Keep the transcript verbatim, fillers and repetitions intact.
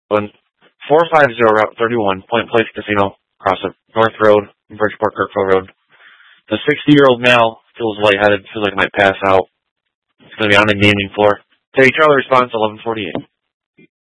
four five zero Route thirty-one, Point Place Casino, across the North Road, Bridgeport, Kirkville Road. The sixty-year-old male feels lightheaded, feels like he might pass out. It's going to be on the gaming floor. Take Charlie response, eleven forty-eight.